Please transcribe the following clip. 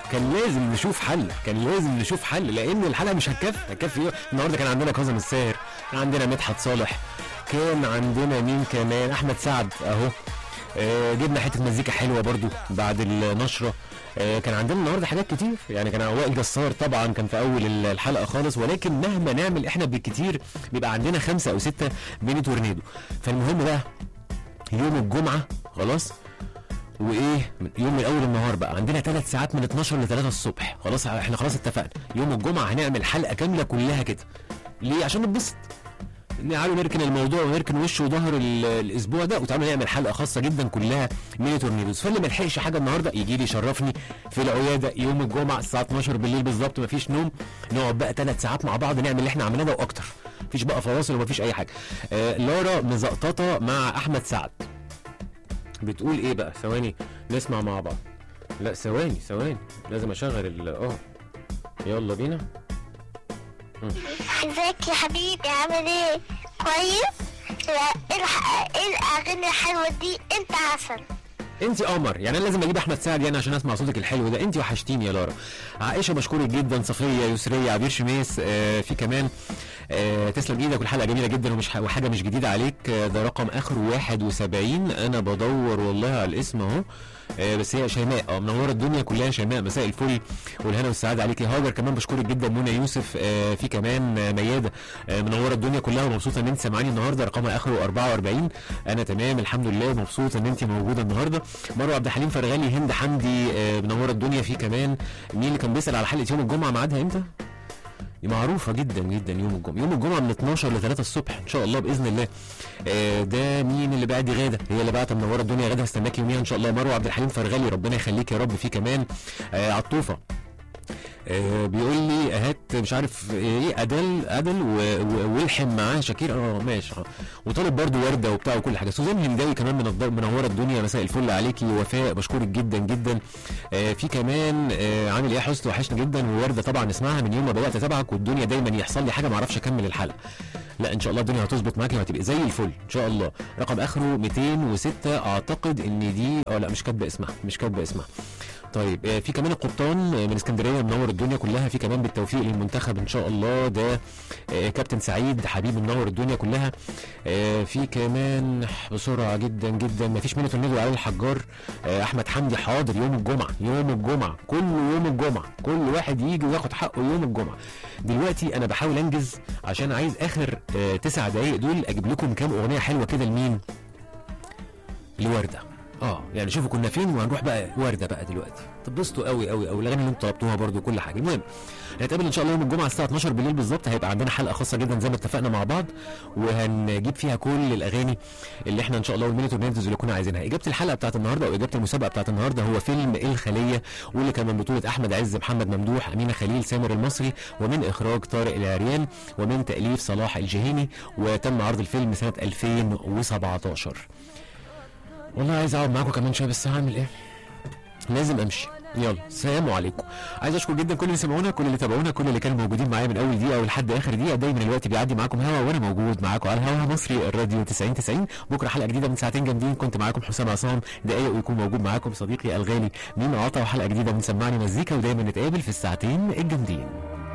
كان لازم نشوف حل، كان لازم نشوف حل، لان الحلقه مش هتكفي ايه. النهارده كان عندنا كاظم الساهر، كان عندنا مدحت صالح، كان عندنا مين كمان، احمد سعد اهو. جبنا حته مزيكا حلوه برضو بعد النشره. كان عندنا النهارده حاجات كتير، يعني كان وائل جسار طبعا كان في اول الحلقه خالص، ولكن مهما نعمل احنا بالكتير بيبقى عندنا 5 أو 6 ميني تورنيدو. فالمهم بقى يوم الجمعه خلاص، وايه يوم من اول النهار بقى عندنا 3 ساعات من 12 ل 3 الصبح. خلاص احنا خلاص اتفقنا يوم الجمعه هنعمل حلقه كامله كلها كده. ليه؟ عشان نتبسط، تعالوا نركن الموضوع ونركن وش وظهر الاسبوع ده، وتعالوا نعمل حلقه خاصه جدا كلها ميني تورنيدوز. فاللي ما لحقش حاجه النهارده يجي لي يشرفني في العياده يوم الجمعه الساعه 12 بالليل بالظبط، مفيش نوم، نقعد بقى 3 ساعات مع بعض نعمل اللي احنا عملناه ده واكتر، مفيش بقى فواصل ومفيش اي حاجه. لارا مزقططه مع احمد سعد بتقول ايه بقى؟ ثواني نسمع مع بعض. لا ثواني لازم اشغل يلا بينا. ازيك يا حبيبي، عامل ايه؟ كويس؟ لا ايه الاغاني الحلوه دي؟ انت عسل، انت قمر، يعني انا لازم اجيب احمد سعد يعني عشان اسمع صوتك الحلو ده، انت وحشتيني يا لارا. عائشه بشكرك جدا، صفيه، يسريه، عبير شميس، في كمان تسلم ايدك، والحلقه جميله جدا وحاجه مش جديده عليك. ده رقم اخره 71، انا بدور والله على الاسم اهو. بس هي شيماء، منوره الدنيا كلها شيماء، مساء الفل والهنا والسعاده عليك يا هاجر. كمان بشكرك جدا منى يوسف، في كمان مياده، منوره الدنيا كلها ومبسوطه ان انت سامعاني النهارده، رقمها اخره 44. انا تمام الحمد لله ومبسوطه ان انت موجوده النهارده. مروه عبد الحليم فرغالي، هند حمدي، منوره الدنيا. في كمان مين اللي كان بيسال على حلقه يوم الجمعه ميعادها امتى؟ معروفه جدا جدا، يوم الجمعه من 12 ل 3 الصبح ان شاء الله باذن الله. ده مين اللي بعد؟ غاده، هي اللي بعت منوره الدنيا. غاده هستناك يوميها ان شاء الله. مروه عبد الحليم فرغالي، ربنا يخليك يا رب. في كمان عطوفه بيقول لي اهات مش عارف ايه، ادل والحم معاه شاكير، ماشي. وطالب برضو ورده وبتاع وكل حاجه. سوزان هنداوي كمان منوره الدنيا، مساء الفل عليكي. وفاء بشكرك جدا جدا. في كمان عامل ايه يا حسن، وحشني جدا. وورده طبعا اسمعها من يوم ما بدات اتابعك، والدنيا دايما يحصل لي حاجه ما اعرفش اكمل الحلقه. لا ان شاء الله الدنيا هتظبط معاكي وهتبقي زي الفل ان شاء الله. رقم اخره 206 اعتقد ان دي لا مش كاتبه اسمها. طيب في كمان القبطان من اسكندريه، منور الدنيا كلها. في كمان بالتوفيق للمنتخب ان شاء الله، ده كابتن سعيد حبيبي منور الدنيا كلها. في كمان بسرعه جدا جدا، ما فيش منه تورنيدو علي الحجار. احمد حمدي حاضر يوم الجمعه كله يوم الجمعه، كل واحد يجي وياخد حقه يوم الجمعه. دلوقتي انا بحاول انجز عشان عايز اخر 9 دقايق دول اجيب لكم كام اغنيه حلوه كده. لمين؟ لوردة. يعني شوفوا كنا فين وهنروح بقى ورده بقى دلوقتي. تبسطوا قوي الاغاني اللي انتوا طلبتوها برده كل حاجه. المهم هنتقابل ان شاء الله يوم الجمعه الساعه 12 بالليل بالظبط، هيبقى عندنا حلقه خاصه جدا زي ما اتفقنا مع بعض، وهنجيب فيها كل الاغاني اللي احنا ان شاء الله والميني تورنيدوز اللي كنا عايزينها. اجابه الحلقه بتاعت النهارده او اجابه المسابقه بتاعت النهارده هو فيلم الخليه، واللي كان من بطوله احمد عز، محمد ممدوح، امينه خليل، سامر المصري، ومن اخراج طارق العريان، ومن تاليف صلاح الجهيني، وتم عرض الفيلم سنه 2017. والله عايز اقعد معاكم كمان شويه بس هعمل ايه؟ لازم امشي. يلا سلام عليكم. عايز اشكر جدا كل اللي سمعونا، كل اللي تابعونا، كل اللي كانوا موجودين معايا من اول دقيقه ولحد اخر دقيقه. دايما الوقت بيعدي معاكم هوا، وانا موجود معاكم على الهوا مصري الراديو 90. بكره حلقه جديده من ساعتين جامدين. كنت معاكم حسام عصام، دقايق ويكون موجود معاكم صديقي الغالي ميم عطا، وحلقه جديده من سمعني مزيكا، ودايما نتقابل في الساعتين الجامدين.